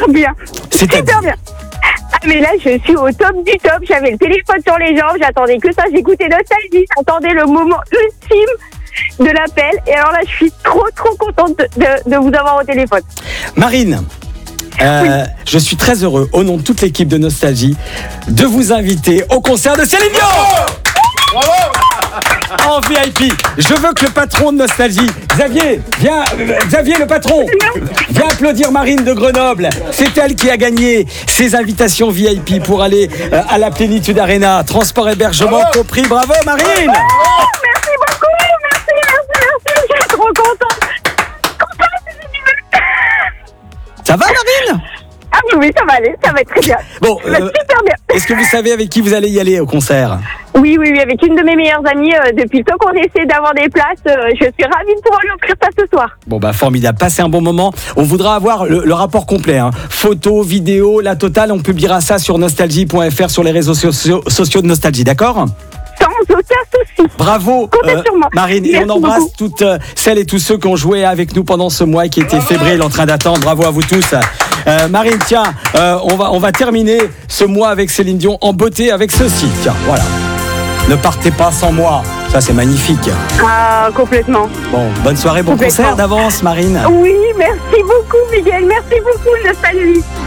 super bien. Super bien. Ah, mais là, je suis au top du top. J'avais le téléphone sur les jambes. J'attendais que ça. J'écoutais Nostalgie. J'attendais le moment ultime de l'appel. Et alors là, je suis trop contente de vous avoir au téléphone. Marine, oui. Je suis très heureux, au nom de toute l'équipe de Nostalgie, de vous inviter au concert de Céline Dion. En VIP. Je veux que le patron de Nostalgie, Xavier, viens, Xavier le patron, viens applaudir Marine de Grenoble. C'est elle qui a gagné ces invitations VIP pour aller à la Plénitude Arena. Transport, hébergement compris. Bravo Marine. Merci beaucoup. Merci. Je suis trop contente. Ça va Marine? Ah oui, ça va aller, ça va être très bien. Bon, ça va être super bien. Est-ce que vous savez avec qui vous allez y aller au concert? Oui, avec une de mes meilleures amies. Depuis le temps qu'on essaie d'avoir des places, je suis ravie de pouvoir lui offrir ça ce soir. Bon bah formidable, passez un bon moment. On voudra avoir le rapport complet, hein. Photos, vidéos, la totale. On publiera ça sur nostalgie.fr, sur les réseaux sociaux de Nostalgie, d'accord? Sans aucun souci. Bravo Marine. Merci et on embrasse beaucoup. toutes celles et tous ceux qui ont joué avec nous pendant ce mois et qui étaient fébriles en train d'attendre. Bravo à vous tous. Marine, tiens, on va terminer ce mois avec Céline Dion en beauté avec ceci. Tiens, voilà. Ne partez pas sans moi. Ça, c'est magnifique. Ah, complètement. Bon, bonne soirée, bon concert d'avance, Marine. Oui, merci beaucoup, Miguel. Merci beaucoup, Nostalgie.